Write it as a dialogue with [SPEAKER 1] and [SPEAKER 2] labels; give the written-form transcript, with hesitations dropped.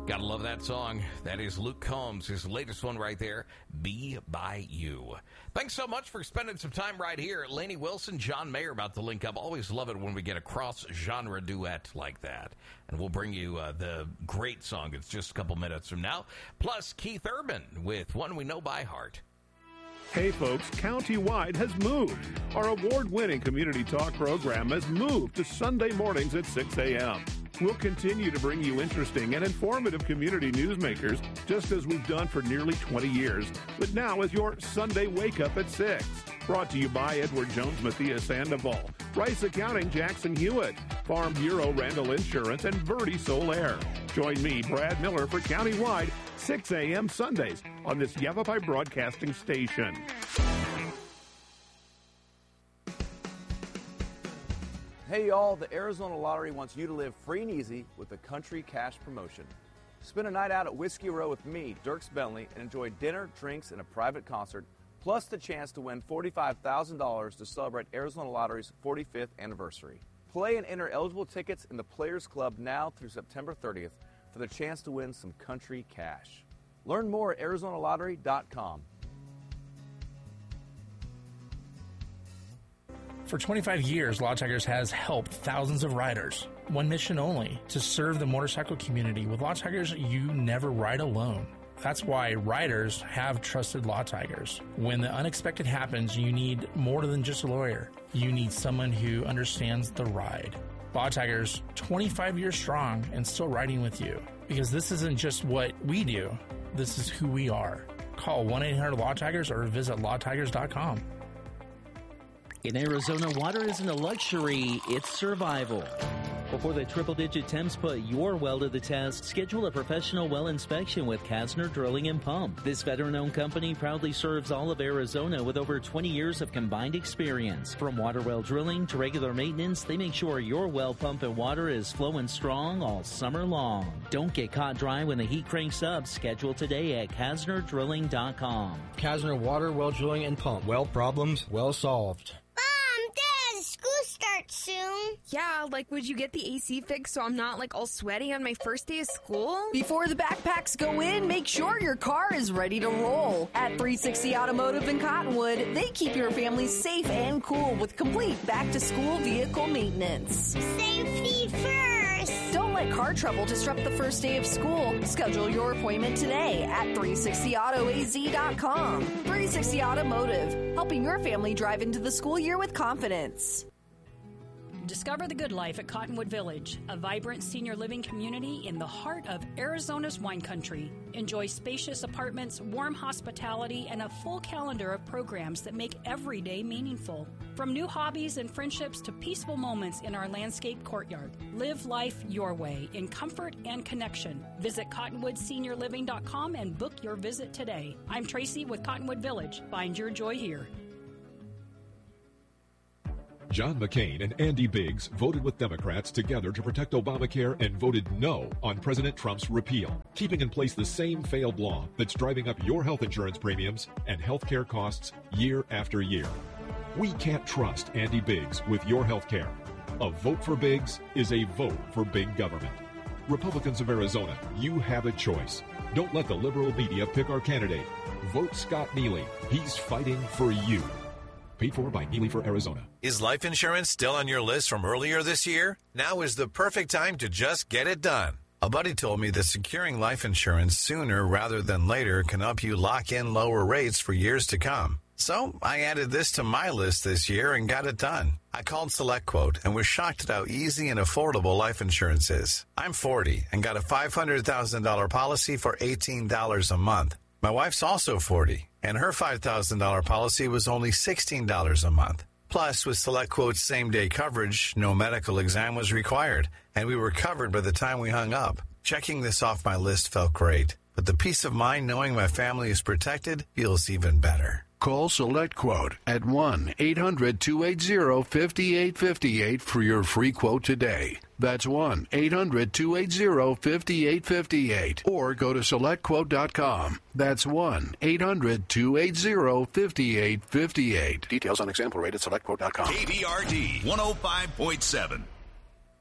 [SPEAKER 1] Gotta love that song. That is Luke Combs, his latest one right there, Be By You. Thanks so much for spending some time right here. Lainey Wilson, John Mayer about to link up. Always love it when we get a cross-genre duet like that. And we'll bring you the great song. It's just a couple minutes from now. Plus, Keith Urban with One We Know by Heart.
[SPEAKER 2] Hey folks, Countywide has moved. Our award-winning community talk program has moved to Sunday mornings at 6 a.m. We'll continue to bring you interesting and informative community newsmakers, just as we've done for nearly 20 years, but now as your Sunday wake-up at 6. Brought to you by Edward Jones, Matthias Sandoval, Rice Accounting, Jackson Hewitt, Farm Bureau, Randall Insurance, and Verde Solaire. Join me, Brad Miller, for Countywide, 6 a.m. Sundays on this Yavapai Broadcasting Station.
[SPEAKER 3] Hey y'all, the Arizona Lottery wants you to live free and easy with the Country Cash promotion. Spend a night out at Whiskey Row with me, Dierks Bentley, and enjoy dinner, drinks, and a private concert, plus the chance to win $45,000 to celebrate Arizona Lottery's 45th anniversary. Play and enter eligible tickets in the Players Club now through September 30th for the chance to win some Country Cash. Learn more at ArizonaLottery.com.
[SPEAKER 4] For 25 years, Law Tigers has helped thousands of riders. One mission only, to serve the motorcycle community. With Law Tigers, you never ride alone. That's why riders have trusted Law Tigers. When the unexpected happens, you need more than just a lawyer. You need someone who understands the ride. Law Tigers, 25 years strong and still riding with you. Because this isn't just what we do, this is who we are. Call 1-800-LAW-TIGERS or visit lawtigers.com.
[SPEAKER 5] In Arizona, water isn't a luxury, it's survival. Before the triple-digit temps put your well to the test, schedule a professional well inspection with Kasner Drilling and Pump. This veteran-owned company proudly serves all of Arizona with over 20 years of combined experience. From water well drilling to regular maintenance, they make sure your well pump and water is flowing strong all summer long. Don't get caught dry when the heat cranks up. Schedule today at KasnerDrilling.com.
[SPEAKER 6] Kasner Water, Well Drilling and Pump. Well problems, well solved.
[SPEAKER 7] School starts soon.
[SPEAKER 8] Yeah, would you get the AC fixed so I'm not, all sweaty on my first day of school?
[SPEAKER 9] Before the backpacks go in, make sure your car is ready to roll. At 360 Automotive in Cottonwood, they keep your family safe and cool with complete back-to-school vehicle maintenance.
[SPEAKER 7] Safety first.
[SPEAKER 9] Don't let car trouble disrupt the first day of school. Schedule your appointment today at 360AutoAZ.com. 360 Automotive, helping your family drive into the school year with confidence.
[SPEAKER 10] Discover the good life at Cottonwood Village, a vibrant senior living community in the heart of Arizona's wine country. Enjoy spacious apartments, warm hospitality, and a full calendar of programs that make every day meaningful. From new hobbies and friendships to peaceful moments in our landscape courtyard. Live life your way in comfort and connection. Visit cottonwoodseniorliving.com and book your visit today. I'm Tracy with Cottonwood Village. Find your joy here.
[SPEAKER 11] John McCain and Andy Biggs voted with Democrats together to protect Obamacare and voted no on President Trump's repeal, keeping in place the same failed law that's driving up your health insurance premiums and health care costs year after year. We can't trust Andy Biggs with your health care. A vote for Biggs is a vote for big government. Republicans of Arizona, you have a choice. Don't let the liberal media pick our candidate. Vote Scott Neely. He's fighting for you. Paid for by Neely for Arizona.
[SPEAKER 12] Is life insurance still on your list from earlier this year? Now is the perfect time to just get it done. A buddy told me that securing life insurance sooner rather than later can help you lock in lower rates for years to come. So I added this to my list this year and got it done. I called SelectQuote and was shocked at how easy and affordable life insurance is. I'm 40 and got a $500,000 policy for $18 a month. My wife's also 40, and her $5,000 policy was only $16 a month. Plus, with SelectQuote's same-day coverage, no medical exam was required, and we were covered by the time we hung up. Checking this off my list felt great, but the peace of mind knowing my family is protected feels even better.
[SPEAKER 13] Call SelectQuote at 1-800-280-5858 for your free quote today. That's 1-800-280-5858. Or go to SelectQuote.com. That's 1-800-280-5858. Details on example rate at SelectQuote.com.
[SPEAKER 14] KBRD 105.7.